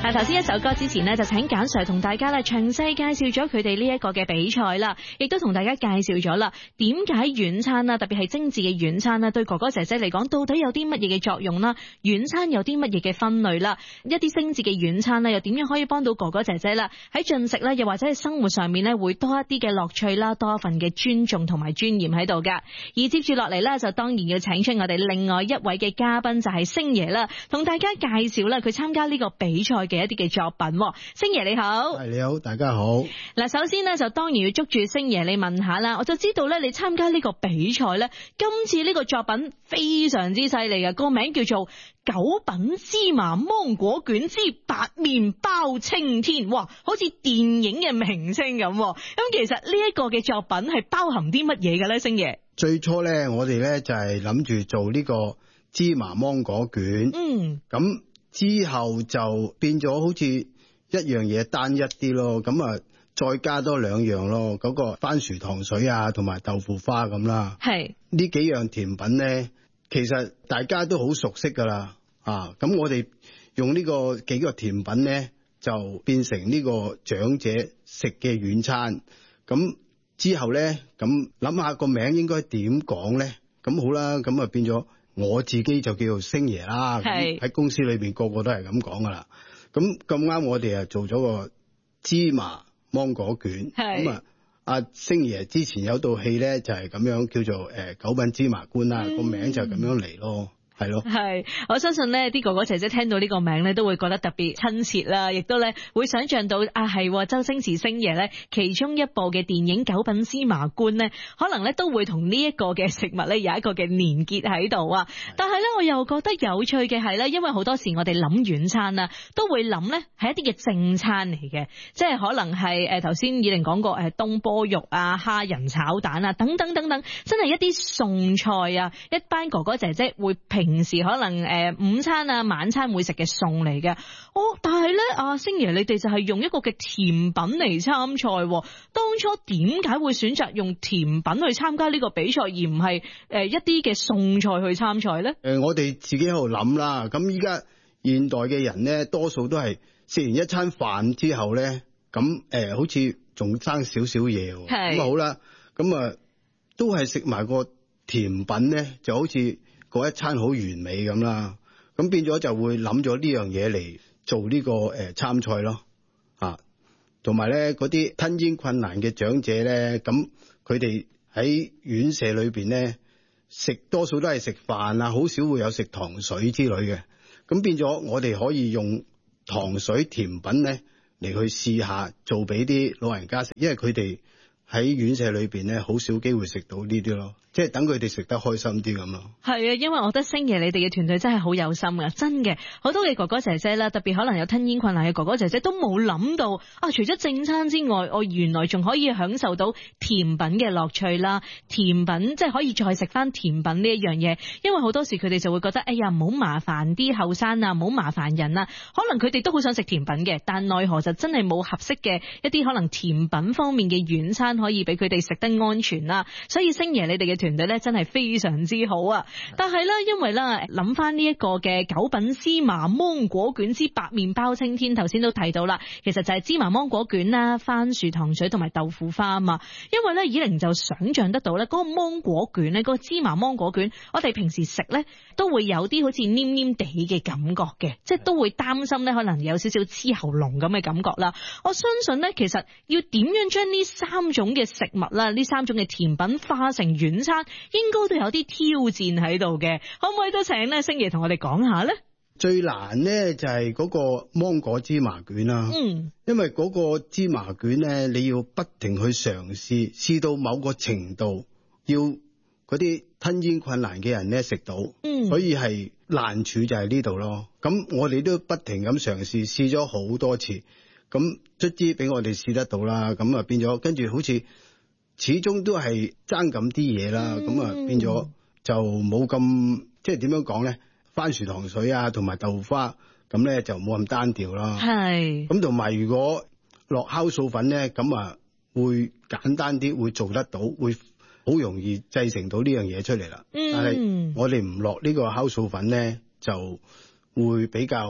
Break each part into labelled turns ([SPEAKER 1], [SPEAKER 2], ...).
[SPEAKER 1] 頭先一首歌之前呢，就請簡 Sir 同大家咧詳細介紹咗佢哋呢一個嘅比賽啦，亦都同大家介紹咗啦，點解軟餐啦，特別係精緻嘅軟餐啦，對哥哥姐姐嚟講到底有啲乜嘢嘅作用啦？軟餐有啲乜嘢嘅分類啦？一啲精緻嘅軟餐咧，又點樣可以幫到哥哥姐姐啦？喺進食咧，又或者係生活上面咧，會多一啲嘅樂趣啦，多一份嘅尊重同埋尊嚴喺度噶。而接住落嚟咧，就當然要請出我哋另外一位嘅嘉賓，就係星爺啦，同大家介紹啦佢參加呢個比賽嘅一啲嘅作品。星爺你好。
[SPEAKER 2] 係，你好，大家好。
[SPEAKER 1] 嗱，首先呢，就當然要捉住星爺你問下啦，我就知道咧你參加呢個比賽咧，今次呢個作品非常之犀利嘅，個名叫做九品芝麻芒果卷之白麵包青天，哇，好似電影嘅名稱咁。咁其實呢一個嘅作品係包含啲乜嘢嘅咧，星爺？
[SPEAKER 2] 最初咧，我哋咧就係諗住做呢個芝麻芒果卷，咁之後就變咗好似一樣嘢單一啲咯，咁啊再加多兩樣咯，嗰個番薯糖水啊，同埋豆腐花咁啦。係呢幾樣甜品咧，其實大家都好熟悉噶啦，咁我哋用呢個幾個甜品咧，就變成呢個長者食嘅軟餐。咁之後咧，咁諗下個名應該點講咧？咁好啦，咁啊變咗我自己就叫做星爺啦。喺公司裏邊個個都係咁講噶啦。咁啱我哋啊做咗個芝麻芒果卷。咁啊，阿星爺之前有道戲咧就係咁樣叫做九品芝麻官啦，個名就咁樣嚟咯。係咯，係，
[SPEAKER 1] 我相信咧，啲哥哥姐姐聽到呢個名咧，都會覺得特別親切啦，亦都咧會想象到係周星馳星爺咧其中一部嘅電影《九品芝麻官》咧，可能咧都會同呢一個嘅食物咧有一個嘅連結喺度啊。但係咧，我又覺得有趣嘅係咧，因為好多時我哋諗軟餐啊，都會諗咧係一啲嘅正餐嚟嘅，即係可能係頭先以玲講過東坡肉啊、蝦仁炒蛋啊等等等等，真係一啲餸菜啊，一班哥哥姐姐會平時可能午餐啊、晚餐會食嘅餸嚟嘅。但係咧，星爺你哋就係用一個嘅甜品嚟參賽。當初點解會選擇用甜品去參加呢個比賽，而唔係一啲嘅餸菜去參賽咧？
[SPEAKER 2] 我哋自己喺度諗啦。咁依家現代嘅人咧，多數都係食完一餐飯之後咧，咁好似仲爭少少嘢。咁好啦，咁都係食埋個甜品咧，就好似嗰一餐好完美咁啦，咁變咗就會諗咗呢樣嘢嚟做呢個參賽咯，同埋咧嗰啲吞嚥困難嘅長者咧，咁佢哋喺院舍裏邊咧食多數都係食飯啊，好少會有食糖水之類嘅，咁變咗我哋可以用糖水甜品咧嚟去試下做俾啲老人家食，因為佢哋喺院舍裏邊咧好少機會食到呢啲咯。即係等佢哋食得開心啲咁咯。
[SPEAKER 1] 係啊，因為我覺得星爺你哋嘅團隊真係好有心㗎，真嘅。好多嘅哥哥姐姐啦，特別可能有吞嚥困難嘅哥哥姐姐都冇諗到除咗正餐之外，我原來仲可以享受到甜品嘅樂趣啦。甜品即係可以再食翻甜品呢一樣嘢，因為好多時佢哋就會覺得哎呀唔好麻煩啲後生啊，唔好麻煩人啊。可能佢哋都好想食甜品嘅，但奈何就真係冇合適嘅一啲可能甜品方面嘅軟餐可以俾佢哋食得安全啦。所以星爺你哋嘅團隊咧真係非常之好啊！但係咧，因為咧諗翻呢一個嘅九品芝麻芒果卷之白麵包青天，頭先都提到啦，其實就係芝麻芒果卷啦、番薯糖水同埋豆腐花啊嘛。因為咧，以玲就想象得到咧，嗰個芒果卷咧，嗰個芝麻芒果卷，我哋平時食咧都會有啲好似黏黏地嘅感覺嘅，即係都會擔心咧，可能有少少黐喉嚨咁嘅感覺啦。我相信咧，其實要點樣將呢三種嘅食物啦，呢三種嘅甜品化成軟餐，應該都有啲挑戰喺度嘅，可唔可以都請咧星爺同我哋講下咧？
[SPEAKER 2] 最難咧就係嗰個芒果芝麻卷啦，因為嗰個芝麻卷咧，你要不停去嘗試，試到某個程度，要嗰啲吞嚥困難嘅人咧食到，所以係難處就係呢度咯。咁我哋都不停咁嘗試，試咗好多次，咁卒之俾我哋試得到啦，咁變咗跟住好似始終都係爭咁啲嘢啦，咁變咗就冇咁，即係點樣講咧？番薯糖水啊，同埋豆腐花咁咧就冇咁單調啦。係咁，同埋如果落酵素粉咧，咁會簡單啲，會做得到，會好容易製成到呢樣嘢出嚟啦。但係我哋唔落呢個酵素粉咧，就會比較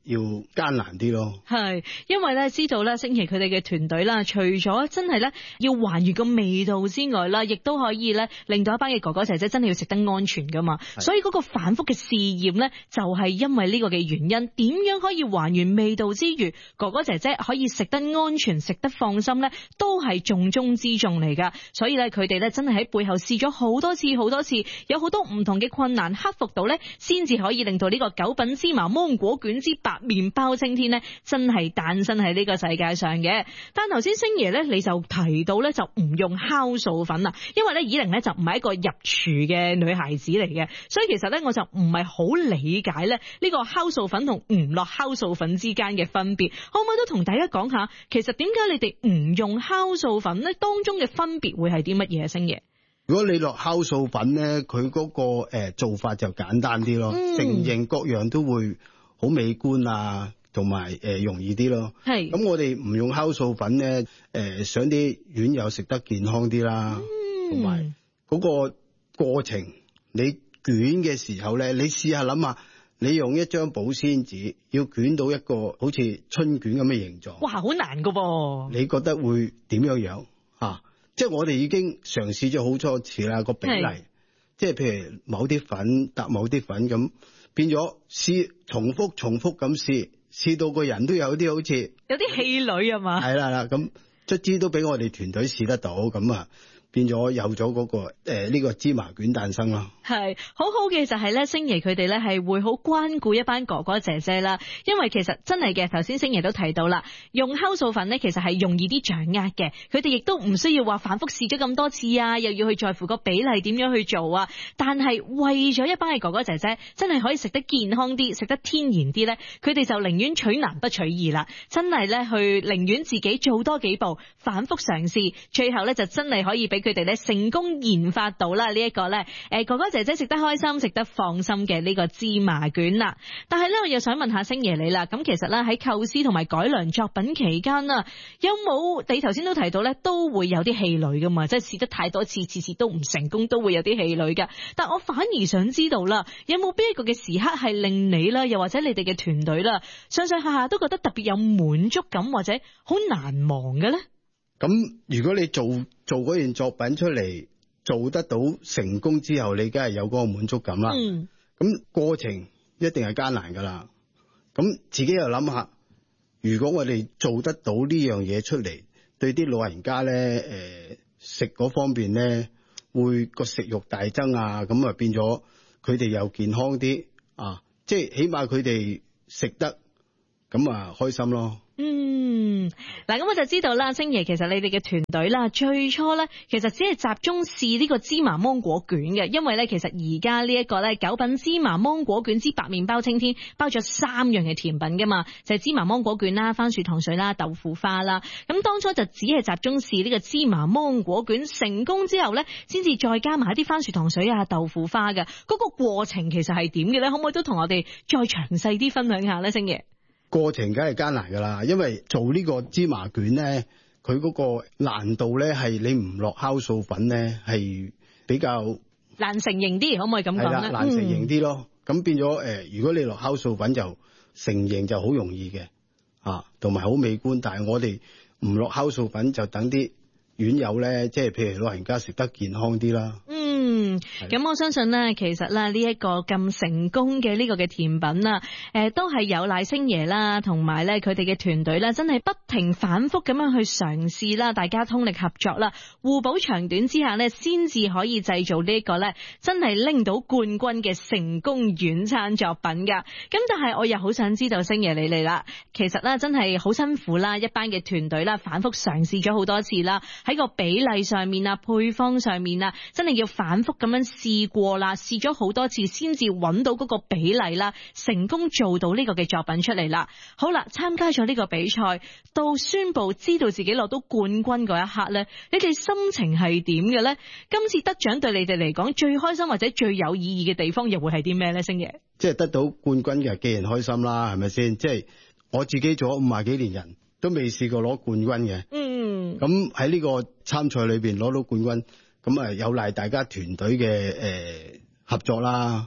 [SPEAKER 2] 要艱難啲咯。
[SPEAKER 1] 係，因為咧知道咧星爺佢哋嘅團隊啦，除咗真係咧要還原個味道之外啦，亦都可以咧令到一班嘅哥哥姐姐真係要食得安全噶嘛。所以嗰個反覆嘅試驗咧，就係因為呢個嘅原因，點樣可以還原味道之餘，哥哥姐姐可以食得安全、食得放心咧，都係重中之重嚟噶。所以咧佢哋咧真係喺背後試咗好多次，有好多唔同嘅困難克服到咧，先至可以令到呢個九品芝麻芒果卷之白麵包青天咧，真係誕生喺呢個世界上嘅。但頭先星爺咧，你就提到咧，就唔用酵素粉啦，因為咧以玲咧就唔係一個入廚嘅女孩子嚟嘅，所以其實咧我就唔係好理解咧呢個酵素粉同唔落酵素粉之間嘅分別，可唔可以都同大家講下，其實點解你哋唔用酵素粉咧？當中嘅分別會係啲乜嘢啊？星爺，
[SPEAKER 2] 如果你落酵素粉咧，佢嗰個做法就簡單啲咯，成形各樣都會好美觀啊，同埋容易啲咯。係咁，我哋唔用酵素粉咧，想啲院友食得健康啲啦，同埋嗰個過程，你捲嘅時候咧，你試下諗下，你用一張保鮮紙要捲到一個好似春卷咁嘅形狀，哇，好難噶噃！你覺得會點樣啊？即係我哋已經嘗試咗好多次啦，個比例，即係譬如某啲粉搭某啲粉咁，變咗試重複咁試到個人都有啲好似有啲氣餒啊嘛。係啦，咁卒之都俾我哋團隊試得到，咁啊變咗有咗嗰個呢個芝麻卷誕生咯。係好好嘅就係咧，星爺佢哋咧係會好關顧一班哥哥姐姐啦，因為其實真係嘅，頭先星爺都提到啦，用酵素粉咧其實係容易啲掌握嘅，佢哋亦都唔需要話反覆試咗咁多次啊，又要去在乎個比例點樣去做啊，但係為咗一班嘅哥哥姐姐真係可以食得健康啲，食得天然啲咧，佢哋就寧願取難不取易啦，真係咧去寧願自己做多幾步，反覆嘗試，最後咧就真係可以俾佢哋咧成功研發到啦呢一個咧哥哥姐姐食得開心、食得放心嘅呢個芝麻卷啦。但係咧，我又想問下星爺你啦。咁其實咧喺構思同埋改良作品期間啊，有冇你頭先都提到咧，都會有啲氣餒噶嘛？即係試得太多次，次次都唔成功，都會有啲氣餒噶。但我反而想知道啦，有冇邊一個嘅時刻係令你啦，又或者你哋嘅團隊啦，上下下都覺得特別有滿足感或者好難忘嘅咧？咁如果你做嗰件作品出嚟，做得到成功之後，你梗係有嗰個滿足感啦。咁過程一定係艱難噶啦。咁自己又諗下，如果我哋做得到呢樣嘢出嚟，對啲老人家咧，食嗰方面咧，會個食慾大增啊。咁啊變咗佢哋又健康啲啊，即係起碼佢哋食得咁啊開心咯。嗱，咁我就知道啦，星爺其實你哋嘅團隊啦，最初咧其實只係集中試呢個芝麻芒果卷嘅，因為咧其實而家呢一個咧九品芝麻芒果卷之白麵包青天包咗3樣嘅甜品噶嘛，就係芝麻芒果卷啦、番薯糖水啦、豆腐花啦。咁當初就只係集中試呢個芝麻芒果卷，成功之後咧，先至再加埋一啲番薯糖水啊、豆腐花嘅。嗰個過程其實係點嘅咧？可唔可以都同我哋再詳細啲分享下咧，星爺？過程梗係艱難噶啦，因為做呢個芝麻卷咧，佢嗰個難度咧係你唔落酵素粉咧係比較難成形啲，可唔可以咁講咧？難成形啲咯。咁變咗如果你落酵素粉就成形就好容易嘅，同埋好美觀。但係我哋唔落酵素粉就等啲院友咧，即係譬如老人家食得健康啲啦。咁我相信咧，其實咧呢一個咁成功嘅呢個嘅甜品啦，都係有賴星爺啦，同埋咧佢哋嘅團隊啦，真係不停反覆咁樣去嘗試啦，大家通力合作啦，互補長短之下咧，先至可以製造呢一個咧真係拎到冠軍嘅成功軟餐作品噶。咁但係我又好想知道星爺你嚟啦，其實咧真係好辛苦啦，一班嘅團隊啦，反覆嘗試咗好多次啦，喺個比例上面啊、配方上面啊，真係要反覆咁樣試過啦，試咗好多次先至揾到嗰個比例啦，成功做到呢個嘅作品出嚟啦。好啦，參加咗呢個比賽，到宣布知道自己攞到冠軍嗰一刻呢，你哋心情係點嘅呢？今次得獎對你哋嚟講最開心或者最有意義嘅地方又會係啲咩呢？星爺，即係得到冠軍嘅，既然開心啦，係咪先？即係我自己做咗50幾年人都未試過攞冠軍嘅。咁喺呢個參賽裏邊攞到冠軍，咁啊有賴大家團隊嘅合作啦。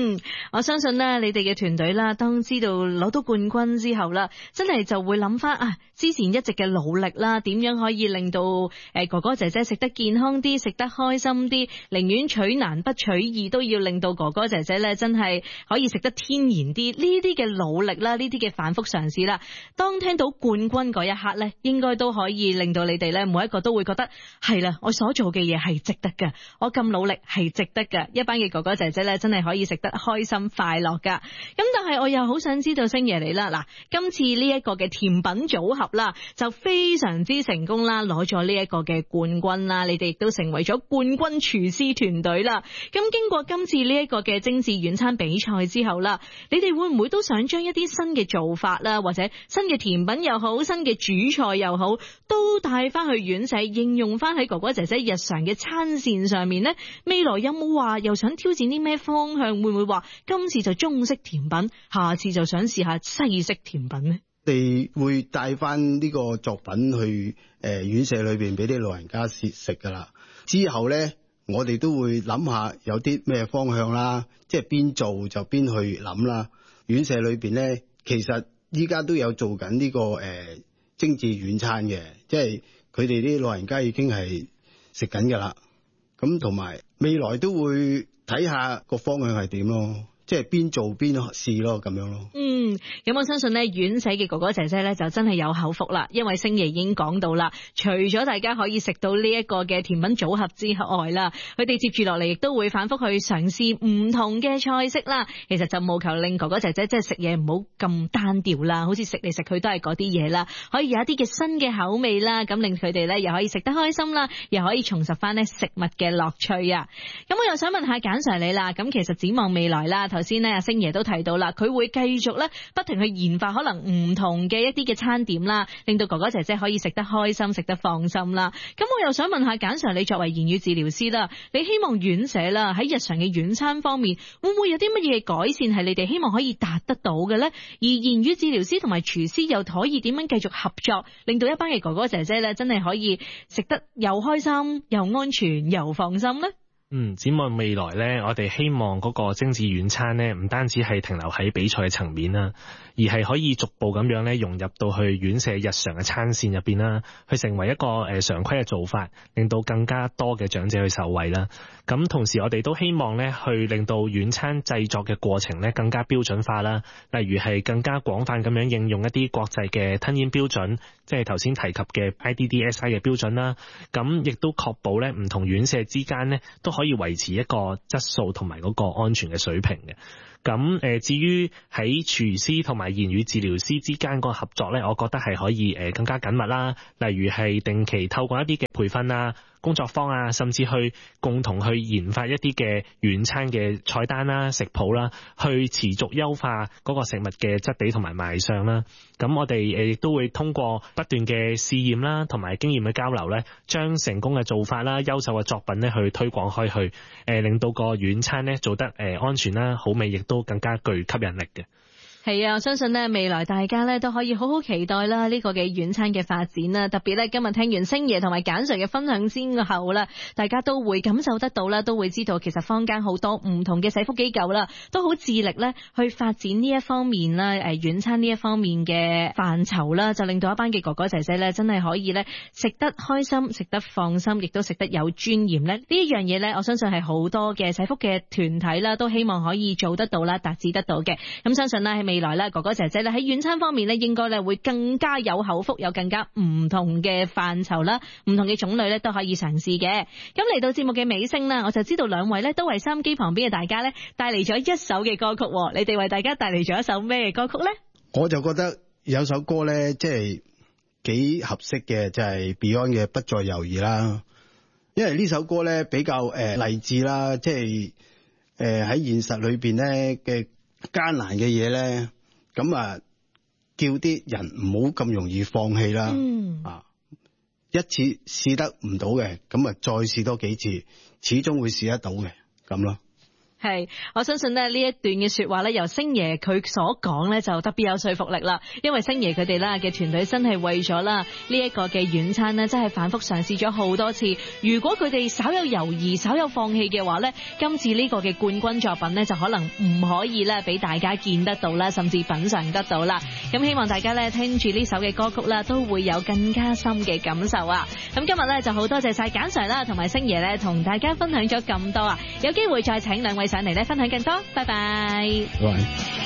[SPEAKER 1] 我相信呢，你哋嘅團隊啦，當知道攞到冠軍之後啦，真係就會諗翻之前一直嘅努力啦，點樣可以令到哥哥姐姐食得健康啲，食得開心啲，寧願取難不取易，都要令到哥哥姐姐咧真係可以食得天然啲。呢啲嘅努力啦，呢啲嘅反覆嘗試啦，當聽到冠軍嗰一刻咧，應該都可以令到你哋咧每一個都會覺得係啦，我所做嘅嘢係值得㗎，我咁努力係值得㗎。一班嘅哥哥姐姐咧真係可以食得開心快樂㗎。咁但係我又好想知道星爺你啦，嗱，今次呢一個嘅甜品組合啦就非常之成功啦，攞咗呢一個嘅冠軍啦，你哋亦都成為咗冠軍廚師團隊啦。咁經過今次呢一個嘅精緻遠餐比賽之後啦，你哋會唔會都想將一啲新嘅做法啦，或者新嘅甜品又好，新嘅主菜又好，都帶翻去院舍應用翻喺哥哥姐姐日常嘅餐膳上面呢？未來有冇話又想挑戰啲咩方向？會唔會話今次就中式甜品，下次就想試下西式甜品呢？
[SPEAKER 2] 你會帶翻呢個作品去院舍裏邊俾啲老人家食噶啦。之後呢，我哋都會諗下有啲咩方向啦，即係邊做就邊去諗啦。院舍裏邊呢，其實依家都有做緊呢個精緻遠餐嘅，即係佢哋啲老人家已經係食緊噶啦。咁同埋未來都會睇下個方向係點咯。即係邊做邊試咯，咁樣咯。
[SPEAKER 1] 咁我相信呢，院舍嘅哥哥姐姐呢，就真係有口福啦，因為星爺已經講到啦，除咗大家可以食到呢一個嘅甜品組合之外啦，佢哋接住落嚟亦都會反覆去嘗試唔同嘅菜式啦。其實就務求令哥哥姐姐即係食嘢唔好咁單調啦，好似食嚟食去都係嗰啲嘢啦，可以有一啲嘅新嘅口味啦，咁令佢哋呢又可以食得開心啦，又可以重拾翻呢食物嘅樂趣啊。咁我又想問下簡 Sir 你啦，咁其實展望未來啦，頭先呢阿星爺都提到啦，佢會繼續咧不停去研發可能唔同嘅一啲嘅餐點啦，令到哥哥姐姐可以食得開心，食得放心啦。咁我又想問下簡 Sir，你作為言語治療師啦，你希望院舍啦喺日常嘅遠餐方面，會唔會有啲乜嘢改善係你哋希望可以達得到嘅呢？而言語治療師同埋廚師又可以點樣繼續合作，令到一班嘅哥哥姐姐咧真係可以食得又開心又安全又放心呢？
[SPEAKER 3] 展望未來呢，我哋希望嗰個精緻遠餐呢，唔單止係停留喺比賽嘅層面啦，而係可以逐步咁樣咧融入到去院舍日常嘅餐線入邊啦，去成為一個常規嘅做法，令到更加多嘅長者去受惠啦。咁同時我哋都希望咧去令到遠餐製作嘅過程咧更加標準化啦，例如係更加廣泛咁樣應用一啲國際嘅吞嚥標準，即係頭先提及嘅 IDDSI 嘅標準啦。咁亦都確保咧唔同院舍之間咧都可以維持一個質素同埋嗰個安全嘅水平嘅。咁至於喺廚師同埋言語治療師之間個合作咧，我覺得係可以更加緊密啦。例如係定期透過一啲嘅培訓啊、工作坊啊，甚至去共同去研發一啲嘅遠餐嘅菜單啦、食譜啦，去持續優化嗰個食物嘅質地同埋賣相啦。咁我哋亦都會通過不斷嘅試驗啦，同埋經驗嘅交流咧，將成功嘅做法啦、優秀嘅作品咧去推廣開去，令到個遠餐咧做得安全啦、好味，亦都更加具吸引力嘅。
[SPEAKER 1] 係啊，我相信呢未來大家呢都可以好好期待啦呢個嘅遠餐嘅發展啦。特別呢今日聽完星爺同埋簡 Sir 嘅分享之後啦，大家都會感受得到啦，都會知道其實坊間好多唔同嘅社福機構啦，都好致力呢去發展呢一方面啦，遠餐呢一方面嘅範疇啦，就令到一班嘅哥哥姐姐呢真係可以呢食得開心、食得放心，亦都食得有尊嚴呢。呢一樣嘢呢，我相信係好多嘅社福嘅團體啦，都希望可以做得到啦、達至得到嘅。咁相信呢係未來咧，哥哥姐姐咧喺遠餐方面咧，應該咧會更加有口福，有更加唔同嘅範疇啦，唔同嘅種類咧都可以嘗試嘅。咁嚟到節目嘅尾聲啦，我就知道兩位咧都為收音機旁邊嘅大家咧帶嚟咗一首嘅歌曲，你哋為大家帶嚟咗一首咩歌曲咧？我就覺得有首歌咧，即係幾合適嘅，就係 Beyond 嘅《不再猶豫》啦。因為呢首歌咧比較勵志啦，即係喺現實裏邊咧嘅艱難嘅嘢咧，咁啊叫啲人唔好咁容易放棄啦。一次試得唔到嘅，咁啊再試多幾次，始終會試得到嘅，咁咯。 係，我相信咧呢一段嘅說話咧，由星爺佢所講咧就特別有說服力啦。因為星爺佢哋啦嘅團隊真係為咗啦呢一個嘅遠餐呢，真係反覆嘗試咗好多次。如果佢哋稍有猶豫、稍有放棄嘅話呢，今次呢個嘅冠軍作品呢，就可能唔可以咧俾大家見得到啦，甚至品嘗得到啦。咁希望大家咧聽住呢首嘅歌曲啦，都會有更加深嘅感受啊！咁今日咧就好多謝晒簡 Sir 啦，同埋星爺咧同大家分享咗咁多啊！有機會再請兩位上嚟咧分享更多，拜拜。
[SPEAKER 2] 拜拜。